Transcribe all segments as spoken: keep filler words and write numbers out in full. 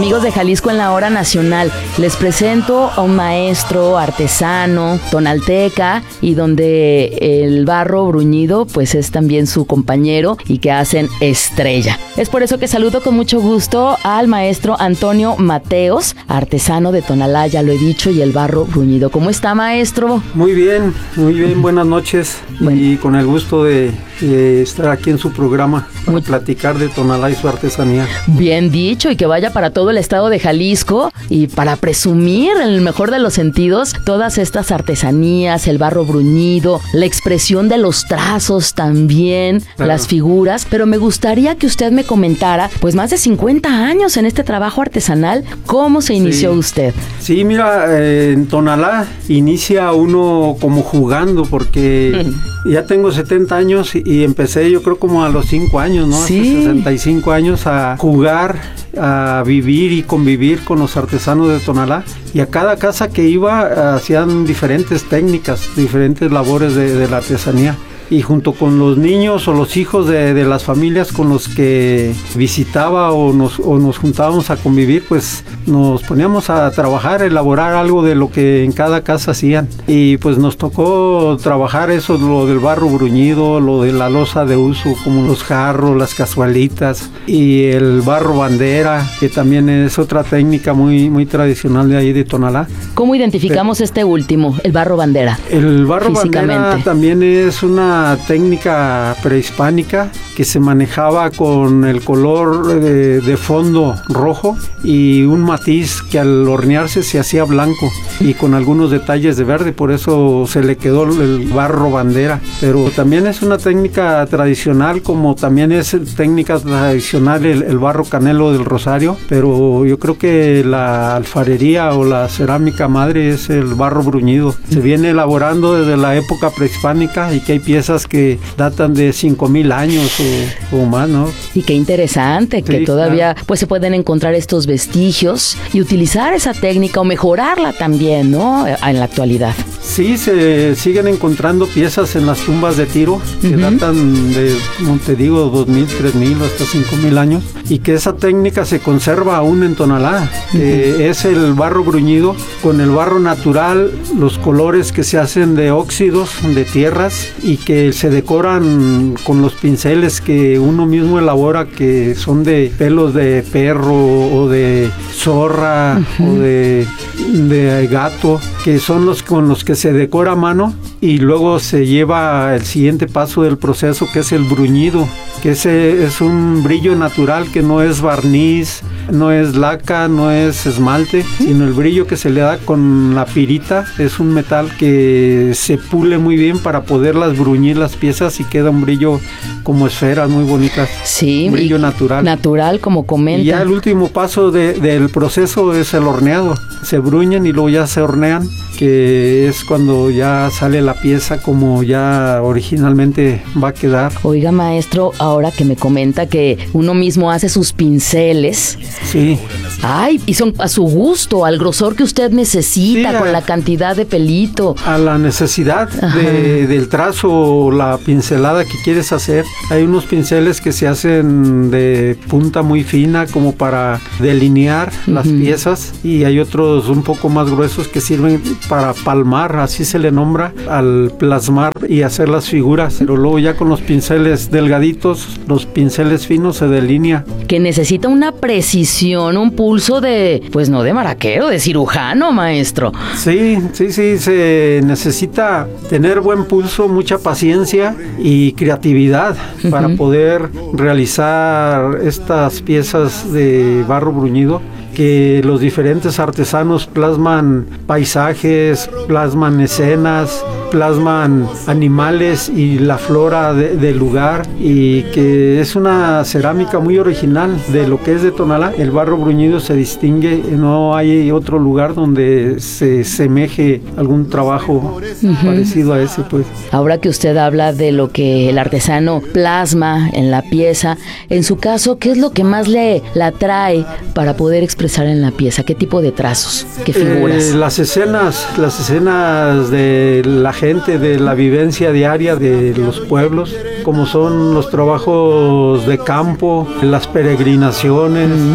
Amigos de Jalisco en la Hora Nacional, les presento a un maestro, artesano, tonalteca, y donde el barro bruñido pues es también su compañero y que hacen estrella. Es por eso que saludo con mucho gusto al maestro Antonio Mateos, artesano de Tonalá, ya lo he dicho, y el barro bruñido. ¿Cómo está, maestro? Muy bien, muy bien, buenas noches. Bueno. Y con el gusto de, de estar aquí en su programa para muy... platicar de Tonalá y su artesanía. Bien dicho, y que vaya para todo el estado de Jalisco y para presumir en el mejor de los sentidos todas estas artesanías, el barro bruñido, la expresión de los trazos también, claro, las figuras. Pero me gustaría que usted me comentara, pues más de cincuenta años en este trabajo artesanal, ¿cómo se inició sí. usted? Sí, mira, eh, en Tonalá inicia uno como jugando, porque mm. ya tengo setenta años y, y empecé yo creo como a los cinco años, ¿no? Sí. Hace sesenta y cinco años a jugar, a vivir y convivir con los artesanos de Tonalá, y a cada casa que iba hacían diferentes técnicas, diferentes labores de, de la artesanía. Y junto con los niños o los hijos de, de las familias con los que visitaba o nos, o nos juntábamos a convivir, pues nos poníamos a trabajar, a elaborar algo de lo que en cada casa hacían. Y pues nos tocó trabajar eso, lo del barro bruñido, lo de la loza de uso, como los jarros, las cazuelitas, y el barro bandera, que también es otra técnica muy, muy tradicional de ahí de Tonalá. ¿Cómo identificamos Pero, este último, el barro bandera? El barro bandera también es una técnica prehispánica que se manejaba con el color de, de fondo rojo y un matiz que al hornearse se hacía blanco y con algunos detalles de verde, por eso se le quedó el barro bandera. Pero también es una técnica tradicional, como también es técnica tradicional el, el barro canelo del Rosario, pero yo creo que la alfarería o la cerámica madre es el barro bruñido. Se viene elaborando desde la época prehispánica y que hay piezas que datan de cinco mil años o, o más, ¿no? Y qué interesante, sí, que todavía claro. pues se pueden encontrar estos vestigios y utilizar esa técnica o mejorarla también, ¿no? En la actualidad. Sí, se siguen encontrando piezas en las tumbas de tiro que uh-huh. datan de, como te digo, dos mil, tres mil hasta cinco mil años, y que esa técnica se conserva aún en Tonalá. Uh-huh. Eh, es el barro bruñido con el barro natural, los colores que se hacen de óxidos, de tierras, y que se decoran con los pinceles que uno mismo elabora, que son de pelos de perro o de zorra uh-huh. o de, de gato, que son los con los que se decora a mano, y luego se lleva el siguiente paso del proceso, que es el bruñido, que ese es un brillo natural, que no es barniz, no es laca, no es esmalte, sino el brillo que se le da con la pirita. Es un metal que se pule muy bien para poderlas bruñir las piezas y queda un brillo como esferas muy bonitas. Sí, un brillo natural. Natural, como comenta. Y ya el último paso de, del proceso es el horneado. Se bruñen y luego ya se hornean, que es cuando ya sale la pieza como ya originalmente va a quedar. Oiga, maestro, ahora que me comenta que uno mismo hace sus pinceles. Sí. Ay, y son a su gusto, al grosor que usted necesita, sí, a, con la cantidad de pelito. A la necesidad de, del trazo o la pincelada que quieres hacer. Hay unos pinceles que se hacen de punta muy fina como para delinear uh-huh. las piezas, y hay otros un poco más gruesos que sirven para palmar, así se le nombra, al plasmar y hacer las figuras. Pero luego ya con los pinceles delgaditos, los pinceles finos, se delinea. Que necesita una precisión, un pulso de, pues no de maraquero, de cirujano, maestro. Sí, sí, sí, se necesita tener buen pulso, mucha paciencia y creatividad uh-huh. para poder realizar estas piezas de barro bruñido, que los diferentes artesanos plasman paisajes, plasman escenas, plasman animales y la flora de, del lugar, y que es una cerámica muy original de lo que es de Tonalá. El barro bruñido se distingue, no hay otro lugar donde se semeje algún trabajo uh-huh. parecido a ese, pues. Ahora que usted habla de lo que el artesano plasma en la pieza, en su caso, ¿qué es lo que más le la atrae para poder expresar en la pieza? ¿Qué tipo de trazos? ¿Qué figuras? Eh, las escenas, las escenas de la gente, de la vivencia diaria de los pueblos, como son los trabajos de campo, las peregrinaciones, uh-huh.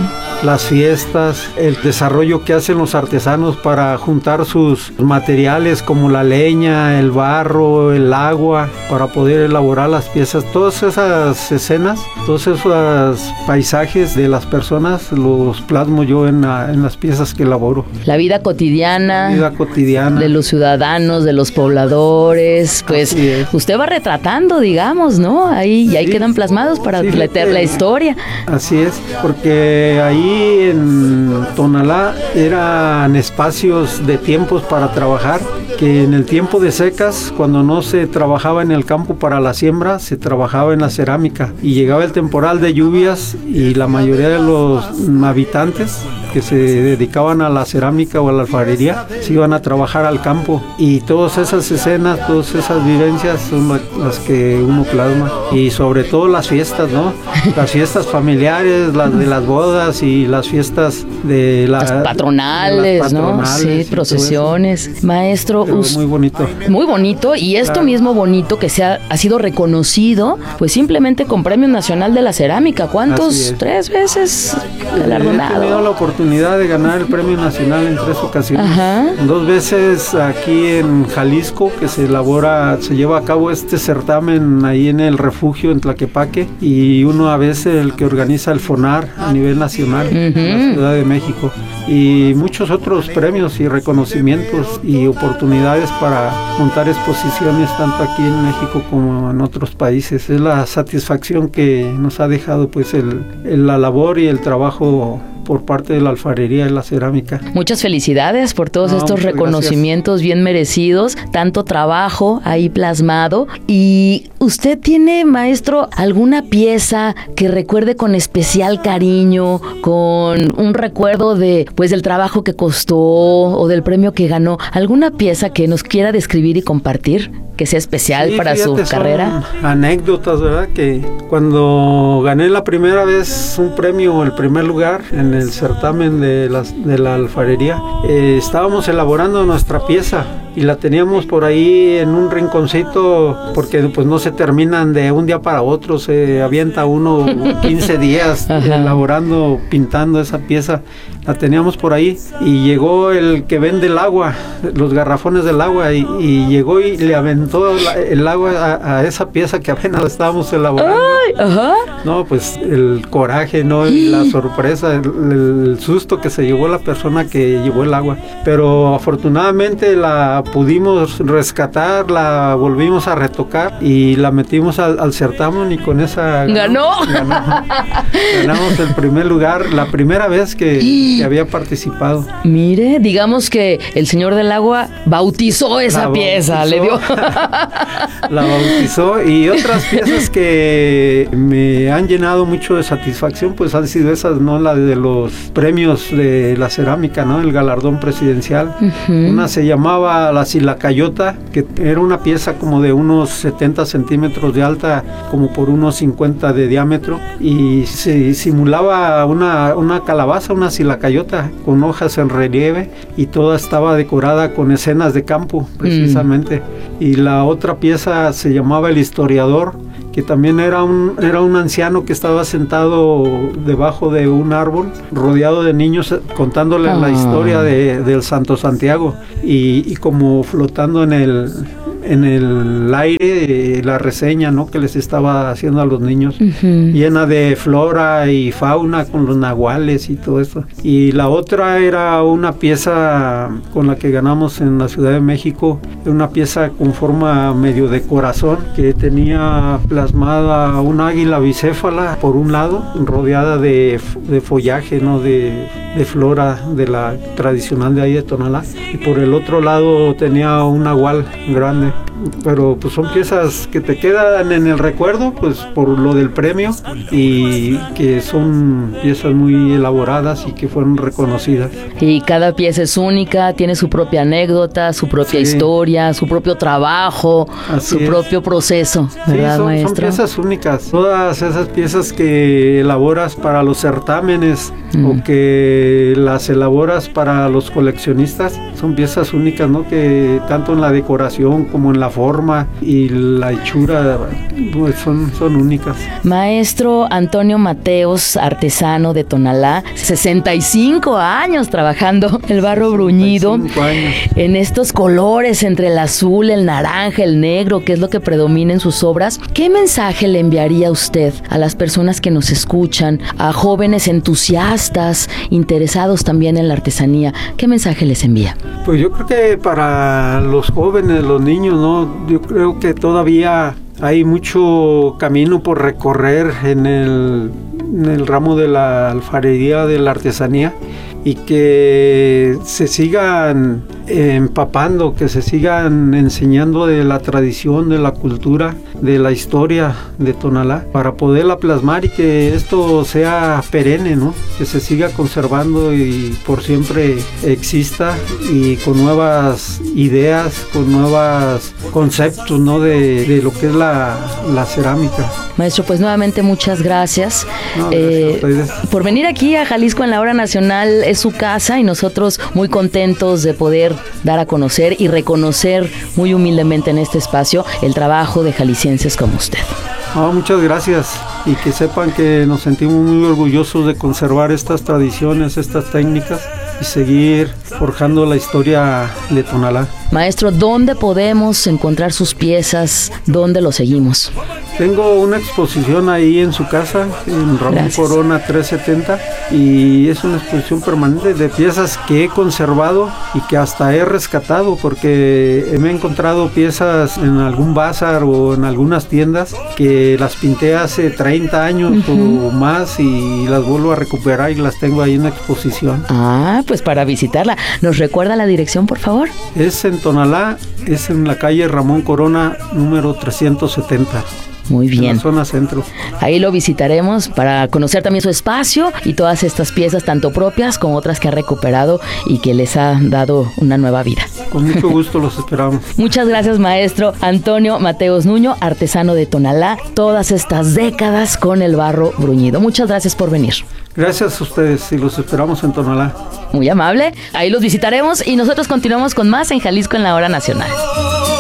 las fiestas, el desarrollo que hacen los artesanos para juntar sus materiales como la leña, el barro, el agua, para poder elaborar las piezas. Todas esas escenas, todos esos paisajes de las personas los plasmo yo en, la, en las piezas que elaboro. La vida cotidiana, la vida cotidiana de los ciudadanos, de los pobladores, pues usted va retratando, digamos, ¿no? Ahí, y ahí sí, quedan plasmados para sí, leer la historia. Así es, porque ahí en Tonalá eran espacios de tiempos para trabajar, que en el tiempo de secas, cuando no se trabajaba en el campo para la siembra, se trabajaba en la cerámica, y llegaba el temporal de lluvias y la mayoría de los habitantes que se dedicaban a la cerámica o a la alfarería se iban a trabajar al campo, y todas esas escenas, todas esas vivencias son las que uno plasma, y sobre todo las fiestas, ¿no? Las fiestas familiares, las de las bodas y las fiestas de la, las patronales, de las patronales, ¿no? Sí, procesiones. Maestro, us, muy bonito. Muy bonito, y esto claro. mismo bonito que se ha, ha sido reconocido, pues simplemente con Premio Nacional de la Cerámica. ¿Cuántos? Tres veces galardonado. He tenido la oportunidad de ganar el Premio Nacional en tres ocasiones. Ajá. Dos veces aquí en Jalisco, que se elabora, se lleva a cabo este certamen ahí en el refugio en Tlaquepaque, y uno a veces el que organiza el FONAR a nivel nacional, uh-huh. en la Ciudad de México, y muchos otros premios y reconocimientos y oportunidades para montar exposiciones tanto aquí en México como en otros países. Es la satisfacción que nos ha dejado pues el, el la labor y el trabajo por parte de la alfarería y la cerámica. Muchas felicidades por todos no, estos reconocimientos gracias. Bien merecidos, tanto trabajo ahí plasmado. Y usted tiene, maestro, alguna pieza que recuerde con especial cariño, con un recuerdo de pues del trabajo que costó o del premio que ganó, alguna pieza que nos quiera describir y compartir, que sea especial sí, para fíjate, su carrera. Anécdotas, ¿verdad? Que cuando gané la primera vez un premio, el primer lugar en el certamen de la, de la alfarería, eh, estábamos elaborando nuestra pieza y la teníamos por ahí en un rinconcito, porque pues no se terminan de un día para otro, se avienta uno quince días elaborando, pintando esa pieza. La teníamos por ahí y llegó el que vende el agua, los garrafones del agua, y, y llegó y le aventó la, el agua a, a esa pieza que apenas estábamos elaborando. Ay, ajá. No, pues el coraje, ¿no? Y la sorpresa, el, el susto que se llevó la persona que llevó el agua. Pero afortunadamente la pudimos rescatar, la volvimos a retocar y la metimos al, al certamen, y con esa ganó. ganó. Ganamos el primer lugar, la primera vez que, que había participado. Mire, digamos que el señor del agua bautizó esa la pieza, bautizó, le dio. La bautizó, y otras piezas que me han llenado mucho de satisfacción, pues han sido esas, ¿no? La de los premios de la cerámica, ¿no? El galardón presidencial. Uh-huh. Una se llamaba la Silacayota, que era una pieza como de unos setenta centímetros de alta, como por unos cincuenta de diámetro, y se simulaba una, una calabaza, una silacayota, con hojas en relieve, y toda estaba decorada con escenas de campo, precisamente. Mm. Y la otra pieza se llamaba El Historiador, que también era un, era un anciano que estaba sentado debajo de un árbol, rodeado de niños, contándole ah. la historia de, del Santo Santiago, y, y como flotando en el, en el aire eh, la reseña, ¿no?, que les estaba haciendo a los niños, uh-huh. llena de flora y fauna con los nahuales y todo eso. Y la otra era una pieza con la que ganamos en la Ciudad de México, una pieza con forma medio de corazón, que tenía plasmada un águila bicéfala por un lado, rodeada de, de follaje, ¿no?, de, de flora de la tradicional de ahí de Tonalá, y por el otro lado tenía un nahual grande. Pero pues son piezas que te quedan en el recuerdo, pues por lo del premio, y que son piezas muy elaboradas y que fueron reconocidas. Y cada pieza es única, tiene su propia anécdota, su propia sí. historia, su propio trabajo, Así su es. propio proceso, ¿verdad, sí, son, maestro? Son piezas únicas. Todas esas piezas que elaboras para los certámenes mm. o que las elaboras para los coleccionistas son piezas únicas, ¿no? Que tanto en la decoración como en la forma y la hechura pues, son, son únicas. Maestro Antonio Mateos, artesano de Tonalá, sesenta y cinco años trabajando el barro bruñido en estos colores entre el azul, el naranja, el negro, que es lo que predomina en sus obras. ¿Qué mensaje le enviaría usted a las personas que nos escuchan, a jóvenes entusiastas, interesados también en la artesanía? ¿Qué mensaje les envía? Pues yo creo que para los jóvenes, los niños, ¿no? Yo creo que todavía hay mucho camino por recorrer en el, en el ramo de la alfarería, de la artesanía, y que se sigan empapando, que se sigan enseñando de la tradición, de la cultura, de la historia de Tonalá, para poderla plasmar y que esto sea perenne, ¿no? Que se siga conservando y por siempre exista, y con nuevas ideas, con nuevos conceptos, ¿no? De, de lo que es la, la cerámica. Maestro, pues nuevamente muchas gracias, no, gracias eh, por venir aquí a Jalisco en la Hora Nacional. Es su casa y nosotros muy contentos de poder dar a conocer y reconocer muy humildemente en este espacio el trabajo de jaliscienses como usted. Oh, muchas gracias, y que sepan que nos sentimos muy orgullosos de conservar estas tradiciones, estas técnicas y seguir forjando la historia de Tonalá. Maestro, ¿dónde podemos encontrar sus piezas? ¿Dónde lo seguimos? Tengo una exposición ahí en su casa, en Ramón Gracias. Corona trescientos setenta, y es una exposición permanente de piezas que he conservado y que hasta he rescatado, porque me he encontrado piezas en algún bazar o en algunas tiendas que las pinté hace treinta años uh-huh. o más, y las vuelvo a recuperar y las tengo ahí en la exposición. Ah, pues para visitarla. ¿Nos recuerda la dirección, por favor? Es en Tonalá, es en la calle Ramón Corona número trescientos setenta. Muy bien. En la zona centro. Ahí lo visitaremos para conocer también su espacio y todas estas piezas, tanto propias como otras que ha recuperado y que les ha dado una nueva vida. Con mucho gusto los esperamos. Muchas gracias, maestro Antonio Mateos Nuño, artesano de Tonalá, todas estas décadas con el barro bruñido. Muchas gracias por venir. Gracias a ustedes y los esperamos en Tonalá. Muy amable. Ahí los visitaremos y nosotros continuamos con más en Jalisco en la Hora Nacional.